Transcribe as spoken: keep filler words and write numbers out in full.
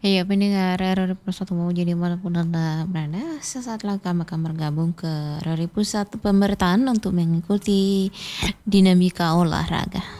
Iya pendengar R R I Pusat mau jadi dimanapun Anda berada, sesaat lagi kami akan bergabung ke R R I Pusat Pemerintahan untuk mengikuti dinamika olahraga.